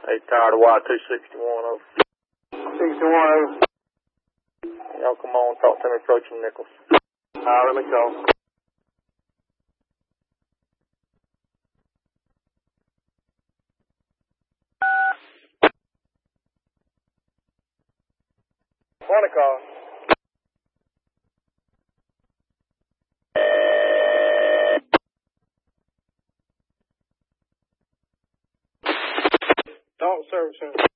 Hey, tired of Y261 over. 61 over. Y'all come on, talk to me approaching Nichols. Let me call. Want to call? Talk service center.